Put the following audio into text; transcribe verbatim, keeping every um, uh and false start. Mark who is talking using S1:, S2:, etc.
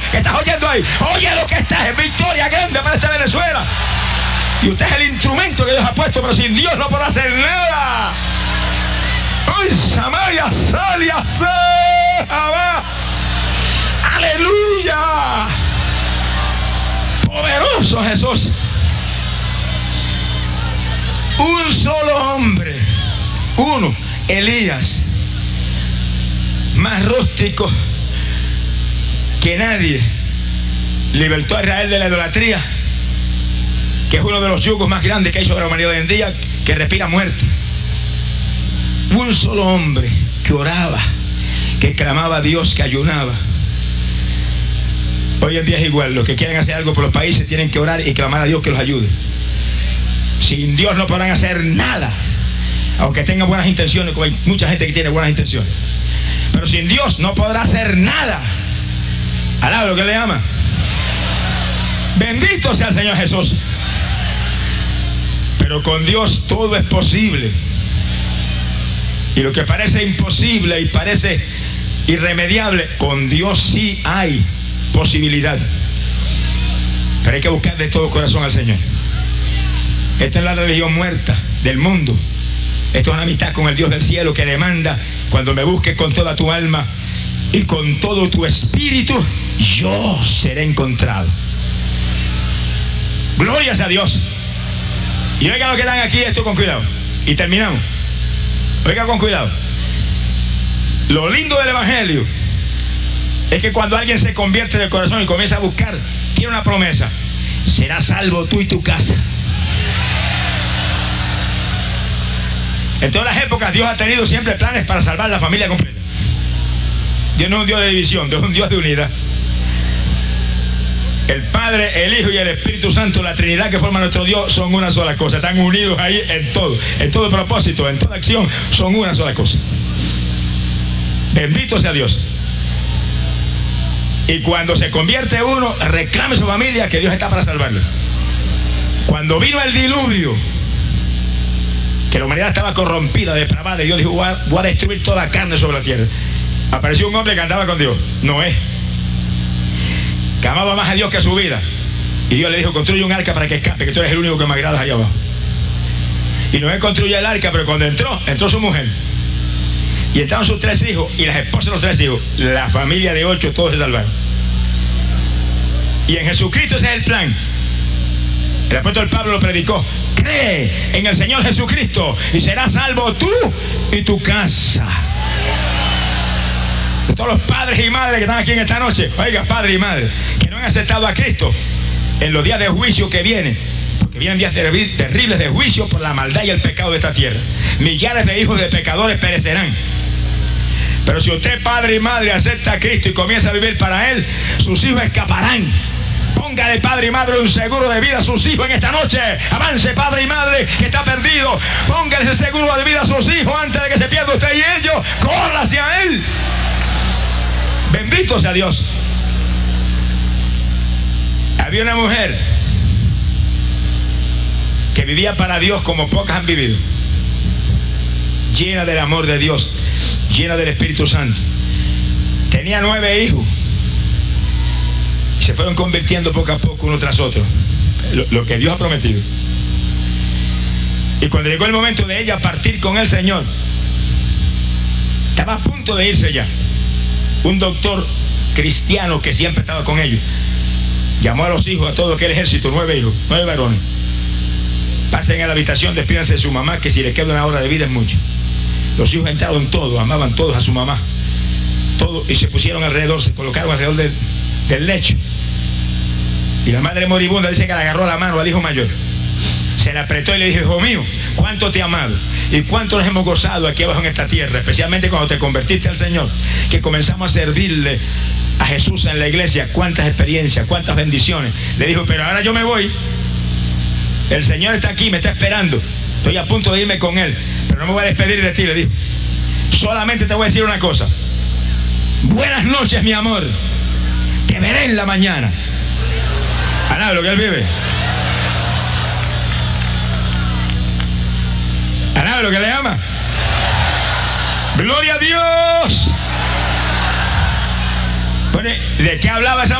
S1: que estás oyendo ahí, oye lo que estás, es victoria grande para esta Venezuela. Y usted es el instrumento que Dios ha puesto, pero sin Dios no podrá hacer nada. ¡Ay, Samaya, Salia, Sahaba! ¡Aleluya! Poderoso Jesús. Un solo hombre, uno, Elías, más rústico que nadie, libertó a Israel de la idolatría, que es uno de los yugos más grandes que hay sobre la humanidad hoy en día, que respira muerte. Un solo hombre que oraba, que clamaba a Dios, que ayunaba. Hoy en día es igual, los que quieren hacer algo por los países tienen que orar y clamar a Dios que los ayude. Sin Dios no podrán hacer nada, aunque tengan buenas intenciones, como hay mucha gente que tiene buenas intenciones. Pero sin Dios no podrá hacer nada. Alaba lo que le ama. Bendito sea el Señor Jesús. Pero con Dios todo es posible. Y lo que parece imposible y parece irremediable, con Dios sí hay posibilidad. Pero hay que buscar de todo corazón al Señor. Esta es la religión muerta del mundo. Esto es una amistad con el Dios del cielo que demanda: cuando me busques con toda tu alma y con todo tu espíritu, yo seré encontrado. Glorias a Dios. Y oigan lo que dan aquí, esto con cuidado. Y terminamos. Oigan con cuidado. Lo lindo del Evangelio es que cuando alguien se convierte de corazón y comienza a buscar, tiene una promesa: serás salvo tú y tu casa. En todas las épocas Dios ha tenido siempre planes para salvar la familia completa. Dios no es un Dios de división, Dios es un Dios de unidad. El Padre, el Hijo y el Espíritu Santo, la Trinidad que forma nuestro Dios, son una sola cosa. Están unidos ahí en todo, en todo propósito, en toda acción, son una sola cosa. Bendito sea Dios. Y cuando se convierte uno, reclame su familia, que Dios está para salvarlo. Cuando vino el diluvio, que la humanidad estaba corrompida, depravada, y Dios dijo: voy a, voy a destruir toda carne sobre la tierra. Apareció un hombre que andaba con Dios, Noé, que amaba más a Dios que a su vida. Y Dios le dijo: construye un arca para que escape, que tú eres el único que me agradas allá abajo. Y Noé construyó el arca, pero cuando entró, entró su mujer. Y entraron sus tres hijos y las esposas de los tres hijos. La familia de ocho, todos se salvaron. Y en Jesucristo ese es el plan. El apóstol Pablo lo predicó: cree en el Señor Jesucristo y serás salvo tú y tu casa. Todos los padres y madres que están aquí en esta noche, oiga, padre y madre, que no han aceptado a Cristo, en los días de juicio que vienen, porque vienen días terribles de juicio por la maldad y el pecado de esta tierra. Millares de hijos de pecadores perecerán. Pero si usted, padre y madre, acepta a Cristo y comienza a vivir para Él, sus hijos escaparán. Póngale, padre y madre, un seguro de vida a sus hijos en esta noche. Avance, padre y madre, que está perdido. Póngale ese seguro de vida a sus hijos antes de que se pierda usted y ellos. Corra hacia Él. Bendito sea Dios. Había una mujer que vivía para Dios como pocas han vivido, llena del amor de Dios, llena del Espíritu Santo. Tenía nueve hijos y se fueron convirtiendo poco a poco uno tras otro, lo, lo que Dios ha prometido. Y cuando llegó el momento de ella partir con el Señor, estaba a punto de irse ya. Un doctor cristiano que siempre estaba con ellos llamó a los hijos, a todo aquel ejército, nueve hijos, nueve varones: pasen a la habitación, despídanse de su mamá, que si le queda una hora de vida es mucho. Los hijos entraron todos, amaban todos a su mamá, todos, y se pusieron alrededor, se colocaron alrededor del, del lecho. Y la madre moribunda dice que le agarró la mano al hijo mayor, se le apretó y le dijo: hijo mío, cuánto te he amado y cuánto nos hemos gozado aquí abajo en esta tierra, especialmente cuando te convertiste al Señor, que comenzamos a servirle a Jesús en la iglesia. Cuántas experiencias, cuántas bendiciones. Le dijo: pero ahora yo me voy, el Señor está aquí, me está esperando, estoy a punto de irme con Él, pero no me voy a despedir de ti. Le dijo: solamente te voy a decir una cosa, buenas noches, mi amor, te veré en la mañana. Alaba lo que Él vive. Alaba lo que le ama. Gloria a Dios. Bueno, ¿de qué hablaba esa